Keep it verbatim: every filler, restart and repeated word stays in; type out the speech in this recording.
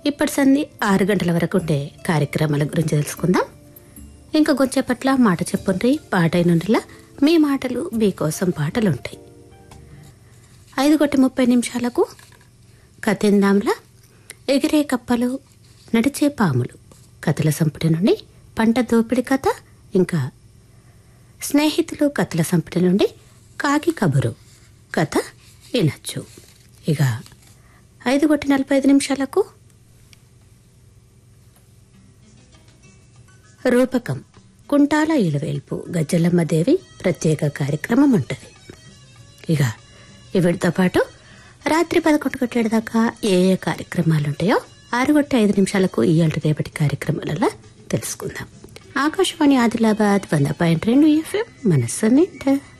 ఇప్పటి సంది ఆరు గంటల వరకు ఉండే కార్యక్రమాల గురించి తెలుసుకుందాం. ఇంకా కొంచెంపట్ల మాట చెప్పుండ్రి పాట అయినుండిలా మీ మాటలు మీకోసం పాటలుంటాయి. ఐదు గొట్టి ముప్పై నిమిషాలకు కథిందాంలా ఎగిరే కప్పలు నడిచే పాములు కథల సంపుటి నుండి పంట దోపిడి కథ, ఇంకా స్నేహితులు కథల సంపుటి నుండి కాకి కబురు కథ వినొచ్చు. ఇక ఐదు గొట్టి నలభై ఐదు నిమిషాలకు రూపకం కుంటాల ఇలవేల్పు గజ్జలమ్మదేవి ప్రత్యేక కార్యక్రమం ఉంటుంది. ఇక వీటితో పాటు రాత్రి పదకొండు గంటల దాకా ఏ ఏ కార్యక్రమాలు ఉంటాయో ఆరు గొట్టి ఐదు నిమిషాలకు ఇయాల్టి రేపటి కార్యక్రమాలలో తెలుసుకుందాం. ఆకాశవాణి ఆదిలాబాద్ వంద పాయింట్ రెండు ఎఫ్ఎం మనస్సు నిండా.